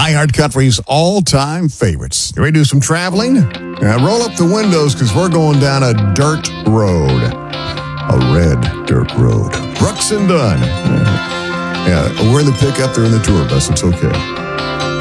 iHeart Country's all-time favorites. You ready to do some traveling? Roll up the windows because we're going down a dirt road. A red dirt road. Brooks and Dunn. Yeah, we're in the pickup, they're in the tour bus. It's okay.